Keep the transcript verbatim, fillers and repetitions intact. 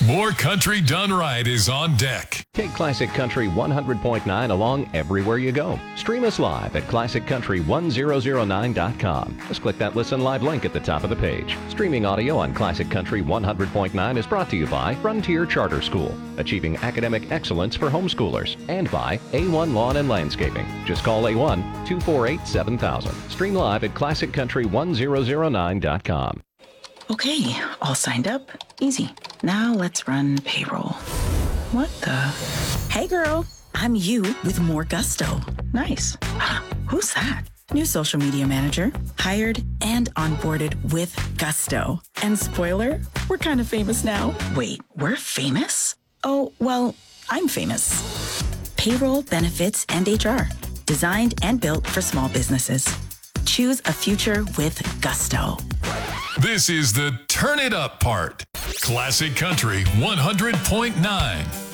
More Country Done Right is on deck. Take Classic Country one hundred point nine along everywhere you go. Stream us live at classic country one thousand nine dot com. Just click that Listen Live link at the top of the page. Streaming audio on Classic Country one hundred point nine is brought to you by Frontier Charter School, achieving academic excellence for homeschoolers, and by A one Lawn and Landscaping. Just call A one two four eight seven thousand. Stream live at classic country one thousand nine dot com. Okay, all signed up. Easy. Now let's run payroll. What the? Hey girl, I'm you with more gusto. Nice. Who's that? New social media manager, hired and onboarded with gusto. And spoiler, we're kind of famous now. Wait, we're famous? Oh, well, I'm famous. Payroll, benefits, and H R. Designed and built for small businesses. Choose a future with gusto. This is the Turn It Up part. Classic Country one hundred point nine.